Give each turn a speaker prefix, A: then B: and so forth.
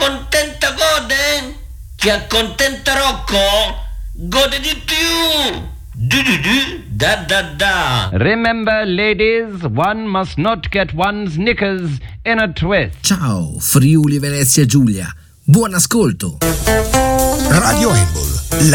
A: accontenta gode? Ti accontenta Rocco? Gode di più! Da.
B: Remember, ladies, one must not get one's knickers in a twist.
C: Ciao, Friuli Venezia Giulia. Buon ascolto.
D: Radio Embol.